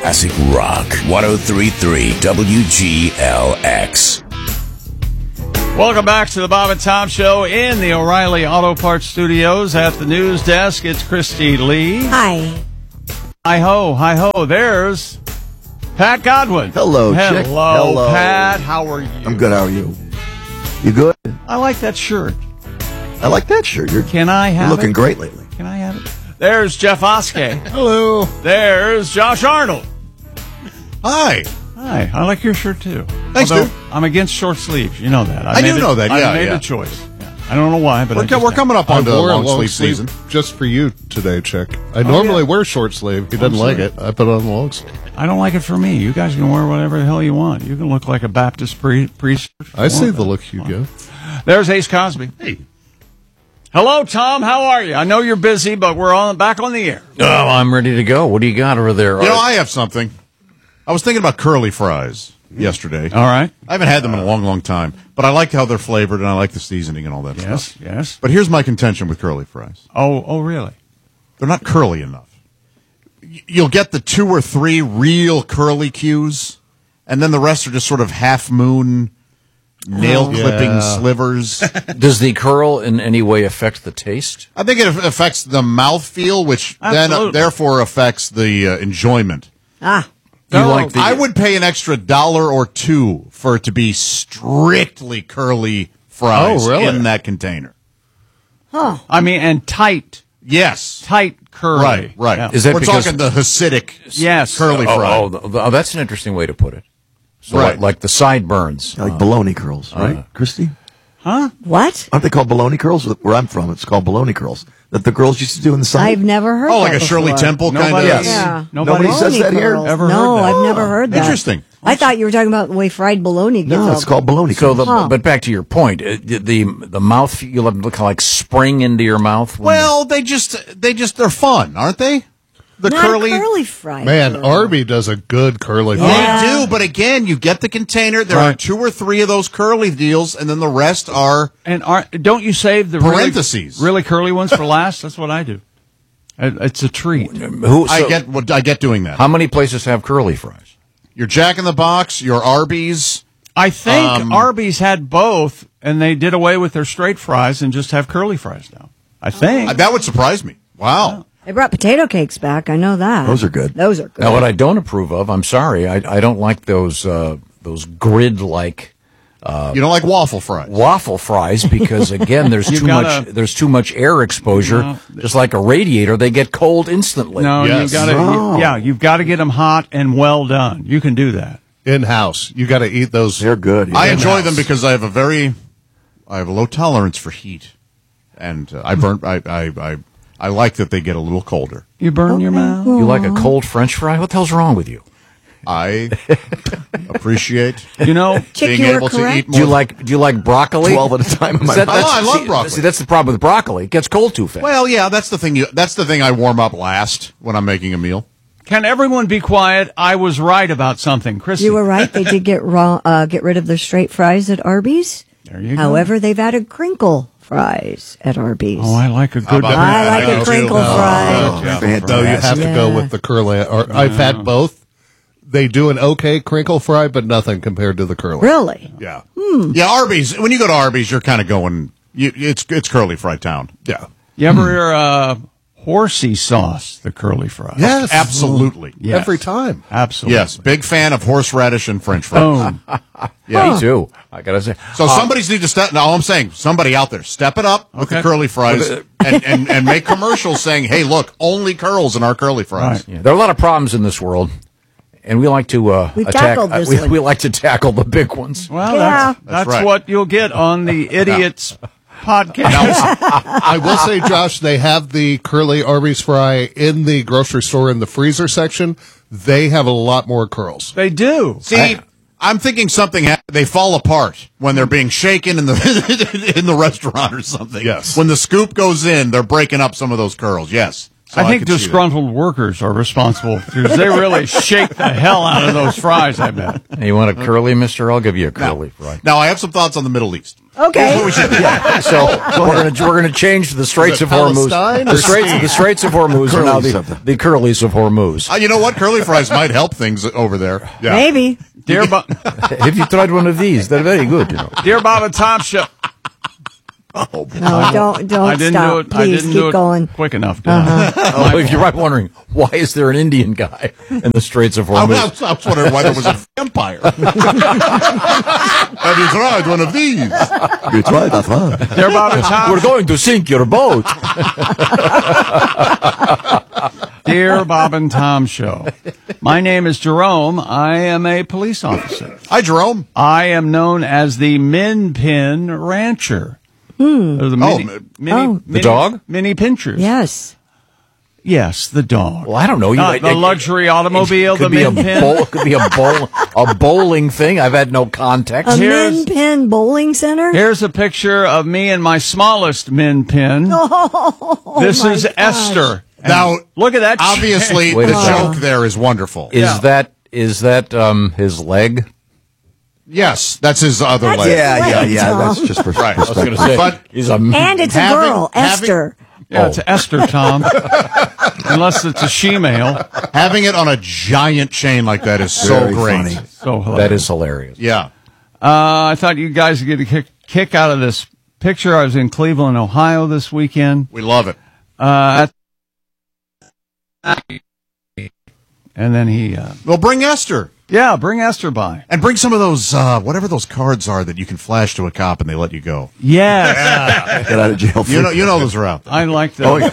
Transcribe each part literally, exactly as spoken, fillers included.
Classic Rock. ten thirty-three W G L X. Welcome back to the Bob and Tom Show in the O'Reilly Auto Parts Studios. At the news desk, it's Christy Lee. Hi. Hi-ho, hi-ho. There's Pat Godwin. Hello, Hello, chick. Hello. Pat. How are you? I'm good. How are you? You good? I like that shirt. I like that shirt. You're, Can I have you're looking it? great lately. Can I have it? There's Jeff Oskey. Hello. There's Josh Arnold. Hi. Hi. I like your shirt, too. Thanks, Although dude. I'm against short sleeves. You know that. I do made know a- that, yeah, I made yeah. a choice. Yeah. I don't know why, but We're, I just we're have. coming up I on the wore a long, long sleeve sleeve season. just for you today, Chick. I normally yeah. wear short sleeve. He doesn't like sorry. it. I put on long sleeve. I don't like it for me. You guys can wear whatever the hell you want. You can look like a Baptist pri- priest. if you I see want the that. look you give. There's Ace Cosby. Hey. Hello, Tom. How are you? I know you're busy, but we're on back on the air. Oh, I'm ready to go. What do you got over there? You know, I have something. I was thinking about curly fries yesterday. All right. I haven't had them in a long, long time, but I like how they're flavored and I like the seasoning and all that Yes, stuff. yes. But here's my contention with curly fries. Oh, oh, really? They're not curly enough. Y- You'll get the two or three real curly cues, and then the rest are just sort of half-moon, nail-clipping Yeah. slivers. Does the curl in any way affect the taste? I think it aff- affects the mouthfeel, which then uh, Absolutely. therefore affects the uh, enjoyment. Ah. You No, like the? I would pay an extra dollar or two for it to be strictly curly fries Oh, really? in that container. I mean, and tight, Yes. tight curly. Right, right. Yeah. Is that We're because- talking the Hasidic Yes. curly oh, fry. oh, th- oh, that's an interesting way to put it. So Right. like, like the sideburns. Like baloney curls, right, Christy? What? Aren't they called baloney curls? Where I'm from, it's called baloney curls. That the girls used to do in the summer. I've never heard Oh, that like a Shirley before. Temple kind Nobody, of. Yeah. nobody, Nobody says Bologna that here? curls. Ever no, heard that? I've never heard that. Interesting. I thought you were talking about the way fried bologna gets No, all- it's called baloney So curls. the Huh. but back to your point, uh, the the, the mouth you'll have look like spring into your mouth. when- Well, they just, they just, they're fun, aren't they? The Not curly. a curly fry. Man, curl. Arby does a good curly They fry. Yeah. do, but again, you get the container. There are Right. two or three of those curly deals, and then the rest are. And are, don't you save the Parentheses. really, really curly ones for last? That's what I do. It- It's a treat. Who, I so get, what I get doing that. how many places have curly fries? Your Jack in the Box, your Arby's. I think Um, Arby's had both, and they did away with their straight fries and just have curly fries now. I think. Uh, That would surprise me. Wow. They brought potato cakes back. I know that. Those are good. Those are good. Now, what I don't approve of, I'm sorry, I, I don't like those uh, those grid like You don't like waffle fries. waffle fries because again, there's You too gotta- much there's too much air exposure. No. Just like a radiator, they get cold instantly. no, Yes. you gotta. No. you- yeah, you've got to get them hot and well done. You can do that. In house, you got to eat those. They're good. I yeah. enjoy them because I have a very, I have a low tolerance for heat, and uh, I burn. I, I I I like that they get a little colder. You burn your mouth. You like a cold French fry? What the hell's wrong with you? I appreciate You know, Chick, being you were able to correct. eat Do you more. like do you like broccoli? twelve at a time in my Is that- mouth. that's- Oh, I love see- broccoli. See, that's the problem with broccoli. It gets cold too fast. Well, yeah, that's the thing. You that's the thing I warm up last when I'm making a meal. can everyone be quiet? I was right about something, Chrissy. You were right. They did get raw, uh, get rid of their straight fries at Arby's. There you go. However, they've added crinkle fries at Arby's. Oh, I like a good. about I that? like I a do crinkle too. fry. Oh, yeah. Fantastic. No, you have to go Yeah. with the curly. Or, I've had both. They do an okay crinkle fry, but nothing compared to the curly. Really? Yeah. Yeah, Arby's. When you go to Arby's, you're kind of going. You, it's it's curly fry town. Yeah. You ever hear uh, horsey sauce, the curly fries? Yes. Absolutely. Yes. Every time. Absolutely. Yes, big fan of horseradish and French fries. Boom. Yeah. Me too. I gotta say. So somebody's need to step. No, all I'm saying, somebody out there, step it up with Okay. the curly fries and, and, and make commercials saying, "Hey, look, only curls in our curly fries." Right. Yeah, there are a lot of problems in this world, and we like to uh, We've attack. tackled this we, one. we like to tackle the big ones. Well, Yeah. that's, That's that's right. what you'll get on the Idiots podcast. I will say, Josh, they have the curly Arby's fry in the grocery store in the freezer section. They have a lot more curls. They do. See, I'm thinking something ha- they fall apart when they're being shaken in the in the restaurant or something. Yes. When the scoop goes in, they're breaking up some of those curls. Yes. So I think could see that. disgruntled workers are responsible because they really shake the hell out of those fries, I bet. Hey, you want a curly, mister? I'll give you a curly fry. Now I have some thoughts on the Middle East. Okay. Yeah. So we're going to we're going to change the Straits of Hormuz. Palestine The or Straits the Straits of Hormuz are now Curly's the, of the- the Curlies of Hormuz. Uh, you know what? Curly fries might help things over there. Yeah. Maybe. Dear, Bo- Have you tried one of these? They're very good, you know. Dear Bob and Tom Show. No, don't don't I didn't stop. do it. I Please didn't keep do it going. quick enough. Did I? Oh, if you're right wondering, why is there an Indian guy in the Straits of I Hormuz? was, I was wondering why there was a vampire. Have you tried one of these? You tried that, huh? Dear Bob and Tom. We're going to sink your boat. Dear Bob and Tom Show. My name is Jerome. I am a police officer. Hi, Jerome. I am known as the Min Pin Rancher. Hmm. The mini, Oh, mini, oh. The mini- dog? Mini pinchers. Yes. Yes, the dog. Well, I don't know. You, Not the luxury automobile, It could the be a Min Pin. bowl, it could be a bowl, a bowling thing. I've had no context. A Here's- Min Pin Bowling Center? Here's a picture of me and my smallest Min Pin. Oh, this my is gosh. Esther. And Now, look at that. Obviously, Wait a the second. joke there is wonderful. Is Yeah. that is that um his leg? Yes, that's his other That's leg. his Yeah, yeah, Right, yeah. Tom. That's just for Right. I was perspective. Say, But- he's a And it's a Having- girl, having- Esther. Yeah, it's Esther, Tom. Unless it's a she-male. Having it on a giant chain like that is so Very great. funny. So hilarious. that is hilarious. Yeah. Uh, I thought you guys would get a kick, kick out of this picture. I was in Cleveland, Ohio this weekend. We love it. Uh, at, and then he, uh, Well, bring Esther. yeah, bring Esther by. And bring some of those, uh, whatever those cards are that you can flash to a cop and they let you go. Yes. Get out of jail free. You know, you know those are out there. I like that. Oh, yeah.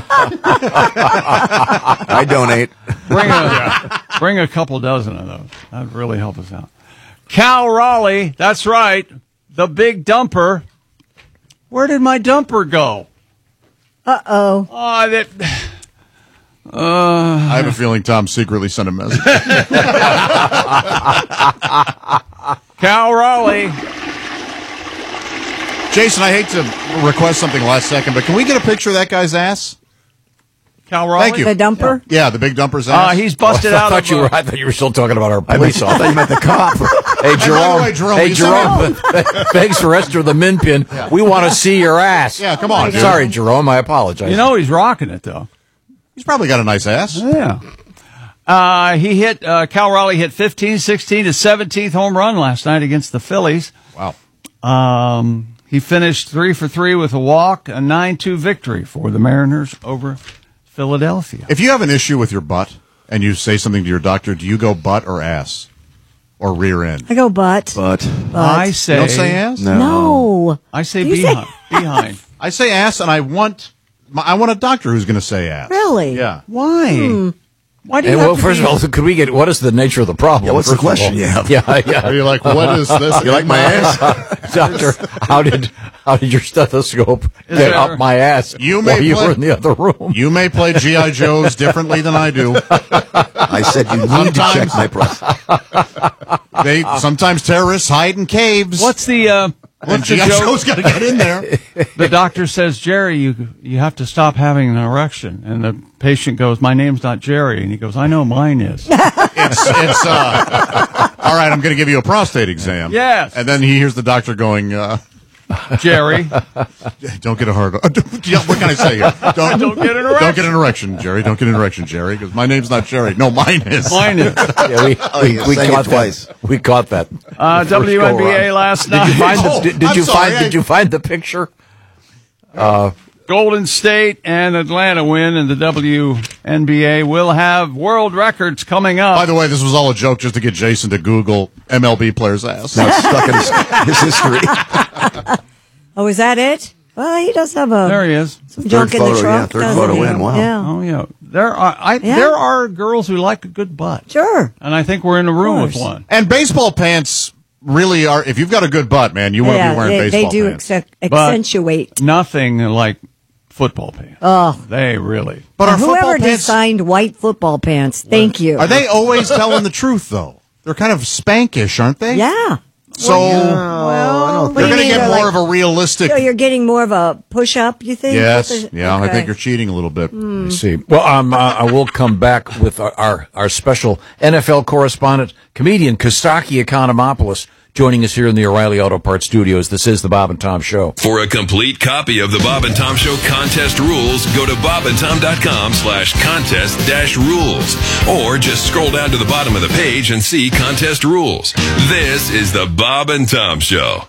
I donate. Bring a, bring a couple dozen of those. That'd really help us out. Cal Raleigh, that's right. The big dumper. Where did my dumper go? Uh-oh. Oh, that. I have a feeling Tom secretly sent a message. Cal Raleigh. Jason, I hate to request something last second, but can we get a picture of that guy's ass? Cal Raleigh. Thank you. The dumper? Yeah, the big dumper's Uh, ass. he's busted I out thought of. you uh, were. I thought you were still talking about our I, meant, police I thought officer. you meant the cop. Hey Jerome. way, Jerome, hey you Jerome. Thanks for Esther the Min Pin. We want to see your ass. Yeah, come on, dude. Sorry, Jerome. I apologize. You know he's rocking it though. He's probably got a nice ass. Yeah. Uh, he hit, uh, Cal Raleigh hit fifteen, sixteen, his seventeenth home run last night against the Phillies. Wow. Um, he finished three for three with a walk, a nine two victory for the Mariners over Philadelphia. If you have an issue with your butt and you say something to your doctor, do you go butt or ass? Or rear end? I go butt. But I say, You don't say ass? no. No. I say You say- behind. behind. I say ass, and I want I want a doctor who's going to say ass. Really? Yeah. Why? Why do you And, have well, to first be- of all, could we get what is the nature of the problem? Yeah, what's the first of all? question you have? Yeah, Are yeah. you like, what is this? You like my ass? Doctor, how did how did your stethoscope get there- up my ass You may while you play- were in the other room? You may play G I. Joes differently than I do. I said you need to check my prostate. They sometimes terrorists hide in caves. What's the uh, And what's the G I. joke? Joe's got to get in there. The doctor says, Jerry, you you have to stop having an erection. And the patient goes, my name's not Jerry. And he goes, I know mine is. It's it's uh, all right. I'm going to give you a prostate exam. Yes. And then he hears the doctor going, uh, Jerry. "Don't get a hard. Yeah, what can I say here? Don't, Don't get an erection. Don't get an erection, Jerry. Don't get an erection, Jerry. Because my name's not Jerry. No, mine is. Mine is. Yeah, we, Oh, we, yeah, we saying caught it twice. that. We caught that. Uh, The first W N B A go-around. last Did night. you find Oh, the? Did, did I'm you sorry, find? I- Did you find the picture? Golden State and Atlanta win, and the W N B A will have world records coming up. By the way, this was all a joke just to get Jason to Google M L B player's ass. Now it's stuck in his, his history. Oh, is that it? Well, he does have a there he is. some junk Third in the photo, trunk. yeah, third doesn't photo he? in, wow. Yeah. Oh yeah, there are I, Yeah. there are girls who like a good butt, Sure. and I think we're in a room with course. one. And baseball pants really are. If you've got a good butt, man, you want to Yeah, be wearing they, they baseball do pants. acce- accentuate. Nothing like football pants. Oh. They really. But Now, our football whoever pants designed white football pants, thank you. are they always telling the truth though? They're kind of spankish, aren't they? Yeah. So Well, what do they're you going to mean? get They're more like- of a realistic. So you're getting more of a push-up, you think? Yes, With the- yeah, I okay. think you're cheating a little bit. Hmm. I see. Well, um, uh, I will come back with our, our, our special N F L correspondent, comedian Kostaki Economopoulos, joining us here in the O'Reilly Auto Parts studios. This is the Bob and Tom Show. For a complete copy of the Bob and Tom Show contest rules, go to bobandtom.com slash contest dash rules. Or just scroll down to the bottom of the page and see contest rules. This is the Bob and Tom Show.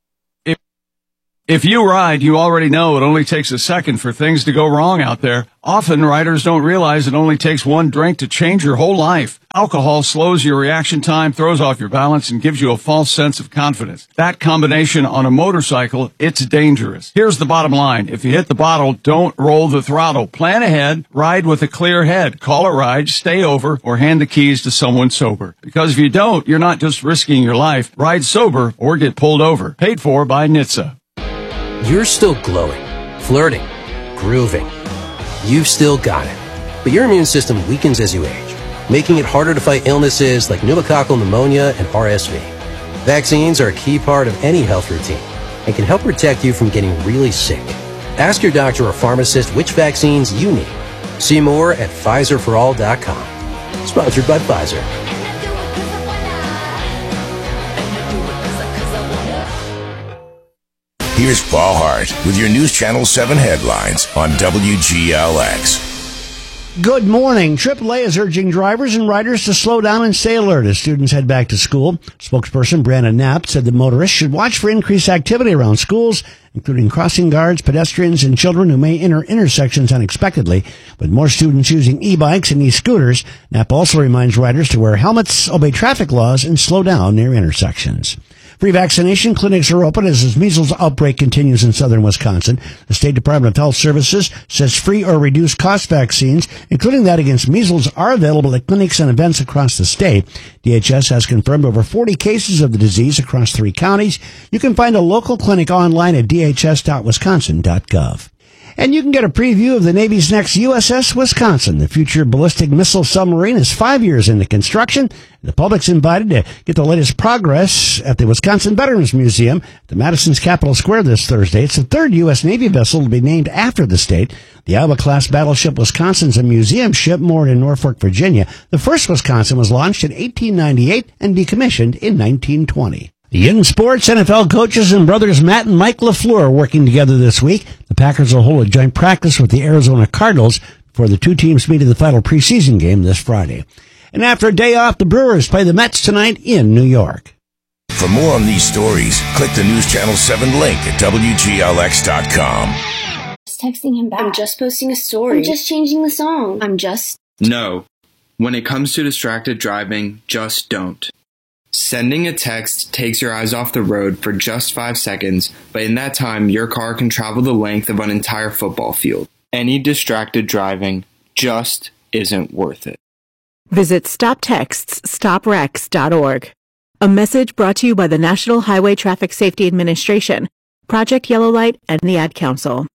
If you ride, you already know it only takes a second for things to go wrong out there. Often, riders don't realize it only takes one drink to change your whole life. Alcohol slows your reaction time, throws off your balance, and gives you a false sense of confidence. That combination on a motorcycle, it's dangerous. Here's the bottom line. If you hit the bottle, don't roll the throttle. Plan ahead, ride with a clear head. Call a ride, stay over, or hand the keys to someone sober. Because if you don't, you're not just risking your life. Ride sober or get pulled over. Paid for by N H T S A. You're still glowing, flirting, grooving. You've still got it. But your immune system weakens as you age, making it harder to fight illnesses like pneumococcal pneumonia and R S V. Vaccines are a key part of any health routine and can help protect you from getting really sick. Ask your doctor or pharmacist which vaccines you need. See more at Pfizer for all dot com. Sponsored by Pfizer. Here's Paul Hart with your News Channel seven headlines on W G L X. Good morning. triple A is urging drivers and riders to slow down and stay alert as students head back to school. Spokesperson Brandon Knapp said that motorists should watch for increased activity around schools, including crossing guards, pedestrians, and children who may enter intersections unexpectedly. With more students using e-bikes and e-scooters, Knapp also reminds riders to wear helmets, obey traffic laws, and slow down near intersections. Free vaccination clinics are open as the measles outbreak continues in southern Wisconsin. The State Department of Health Services says free or reduced cost vaccines, including that against measles, are available at clinics and events across the state. D H S has confirmed over forty cases of the disease across three counties. You can find a local clinic online at d h s dot wisconsin dot gov. And you can get a preview of the Navy's next U S S Wisconsin. The future ballistic missile submarine is five years into construction. The public's invited to get the latest progress at the Wisconsin Veterans Museum at the Madison's Capitol Square this Thursday. It's the third U S Navy vessel to be named after the state. The Iowa-class battleship Wisconsin's a museum ship moored in Norfolk, Virginia. The first Wisconsin was launched in eighteen ninety-eight and decommissioned in nineteen twenty. In sports, N F L coaches and brothers Matt and Mike LaFleur are working together this week. The Packers will hold a joint practice with the Arizona Cardinals before the two teams meet in the final preseason game this Friday. And after a day off, the Brewers play the Mets tonight in New York. For more on these stories, click the News Channel seven link at W G L X dot com. Just texting him back. I'm just posting a story. I'm just changing the song. I'm just... No. When it comes to distracted driving, just don't. Sending a text takes your eyes off the road for just five seconds, but in that time, your car can travel the length of an entire football field. Any distracted driving just isn't worth it. Visit stop texts stop wrecks dot org. A message brought to you by the National Highway Traffic Safety Administration, Project Yellow Light, and the Ad Council.